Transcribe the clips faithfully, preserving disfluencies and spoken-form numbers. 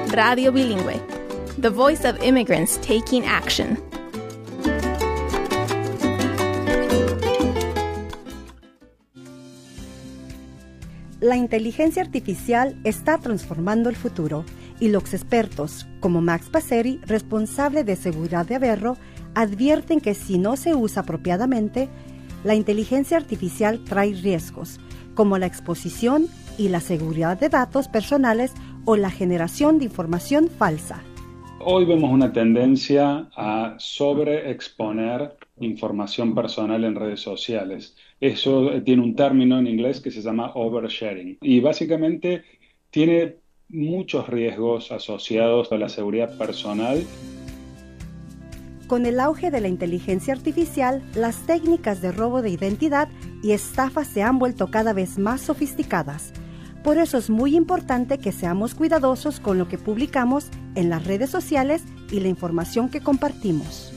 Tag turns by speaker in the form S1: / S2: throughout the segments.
S1: Radio Bilingüe, the voice of immigrants taking action.
S2: La inteligencia artificial está transformando el futuro y los expertos, como Max Passeri, responsable de seguridad de Averro, advierten que si no se usa apropiadamente, la inteligencia artificial trae riesgos, como la exposición y la seguridad de datos personales o la generación de información falsa.
S3: Hoy vemos una tendencia a sobreexponer información personal en redes sociales. Eso tiene un término en inglés que se llama oversharing y básicamente tiene muchos riesgos asociados a la seguridad personal.
S2: Con el auge de la inteligencia artificial, las técnicas de robo de identidad y estafa se han vuelto cada vez más sofisticadas. Por eso es muy importante que seamos cuidadosos con lo que publicamos en las redes sociales y la información que compartimos.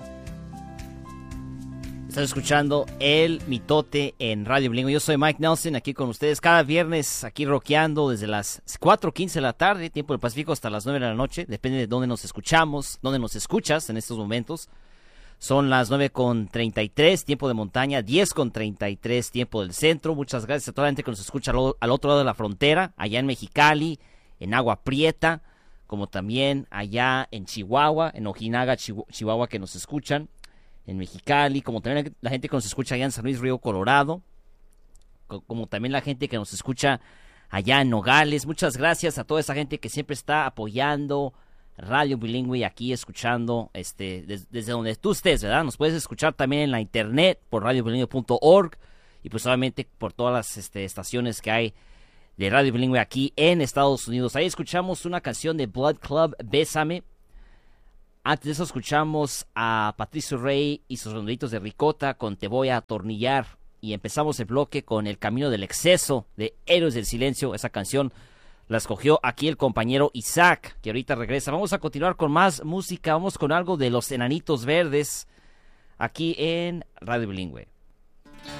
S4: Están escuchando El Mitote en Radio Bilingüe. Yo soy Mike Nelson, aquí con ustedes cada viernes, aquí rockeando desde las cuatro quince de la tarde, tiempo del Pacífico, hasta las nueve de la noche. Depende de dónde nos escuchamos, dónde nos escuchas en estos momentos. Son las nueve con treinta y tres, tiempo de montaña, diez con treinta y tres, tiempo del centro. Muchas gracias a toda la gente que nos escucha al, al otro lado de la frontera, allá en Mexicali, en Agua Prieta, como también allá en Chihuahua, en Ojinaga, Chihuahua, que nos escuchan, en Mexicali, como también la gente que nos escucha allá en San Luis Río Colorado, como también la gente que nos escucha allá en Nogales. Muchas gracias a toda esa gente que siempre está apoyando Radio Bilingüe, aquí escuchando este des, desde donde tú estés, ¿verdad? Nos puedes escuchar también en la internet por radio bilingüe punto org y pues obviamente por todas las este, estaciones que hay de Radio Bilingüe aquí en Estados Unidos. Ahí escuchamos una canción de Blood Club, Bésame. Antes de eso escuchamos a Patricio Rey y sus redonditos de ricota con Te Voy a Atornillar. Y empezamos el bloque con El Camino del Exceso de Héroes del Silencio. Esa canción la escogió aquí el compañero Isaac, que ahorita regresa. Vamos a continuar con más música. Vamos con algo de Los Enanitos Verdes aquí en Radio Bilingüe.